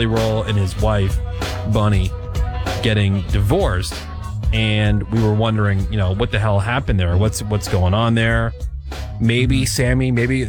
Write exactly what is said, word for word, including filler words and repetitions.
Roll and his wife, Bunny, getting divorced. And we were wondering, you know, what the hell happened there? What's what's going on there? Maybe Sammy, maybe